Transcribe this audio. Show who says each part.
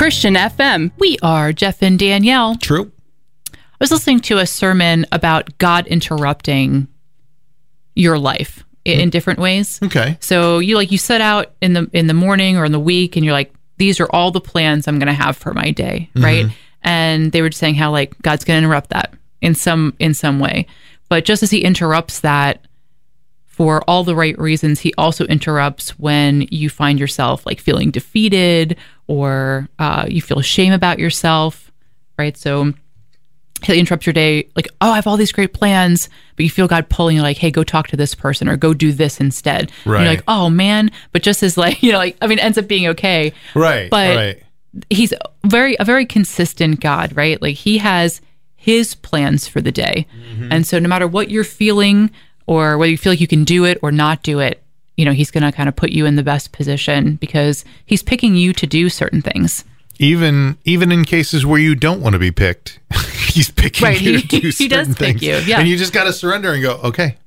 Speaker 1: Christian FM. We are Jeff and Danielle.
Speaker 2: True.
Speaker 1: I was listening to a sermon about God interrupting your life in different ways.
Speaker 2: Okay.
Speaker 1: So you set out in the morning or in the week, and you're like, these are all the plans I'm going to have for my day, right? And they were just saying how God's going to interrupt that in some way. But just as he interrupts that for all the right reasons, he also interrupts when you find yourself feeling defeated or you feel shame about yourself, right? So he'll interrupt your day I have all these great plans, but you feel God pulling you hey, go talk to this person or go do this instead.
Speaker 2: Right.
Speaker 1: And you're oh man, but just as it ends up being okay.
Speaker 2: Right.
Speaker 1: But
Speaker 2: right.
Speaker 1: He's a very consistent God, right? He has his plans for the day. And so no matter what you're feeling or whether you feel you can do it or not do it, he's going to kind of put you in the best position because he's picking you to do certain things.
Speaker 2: Even in cases where you don't want to be picked, he's picking you to do certain
Speaker 1: he does
Speaker 2: things.
Speaker 1: pick you, yeah.
Speaker 2: And you just got to surrender and go, okay,